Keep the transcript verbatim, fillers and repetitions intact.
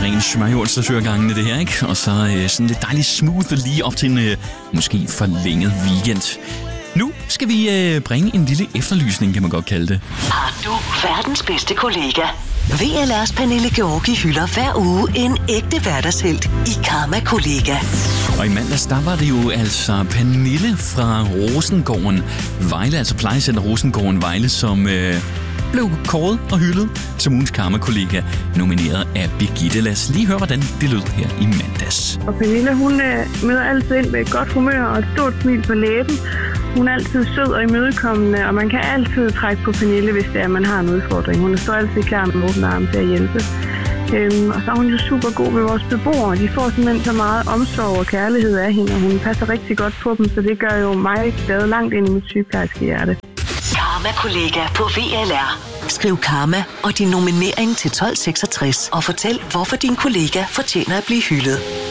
er ren smørjolsøgangene det her, ikke? Og så øh, sådan lidt dejligt smooth lige op til en øh, måske forlænget weekend. Nu skal vi øh, bringe en lille efterlysning, kan man godt kalde det. Har du verdens bedste kollega? V L R's Pernille Georgi hylder hver uge en ægte hverdagshelt i Karma-kollega. Og i mandags, der var det jo altså Pernille fra Rosengården Vejle, altså plejecenter Rosengården Vejle, som øh, blev kåret og hyldet som ugens Karma-kollega, nomineret af Birgitte. Lad os lige høre, hvordan det lød her i mandags. Og Pernille, hun øh, møder altid ind med et godt humør og et stort smil på læben. Hun er altid sød og imødekommende, og man kan altid trække på Pernille, hvis det er, man har en udfordring. Hun er så altid klar med åbne arme til at hjælpe. Øhm, og så er hun jo super god med vores beboere. De får simpelthen så meget omsorg og kærlighed af hende, og hun passer rigtig godt på dem, så det gør jo mig glad langt ind i mit sygeplejerske hjerte. Karma-kollega på V L R. Skriv Karma og din nominering til tolv seksogtres og fortæl, hvorfor din kollega fortjener at blive hyldet.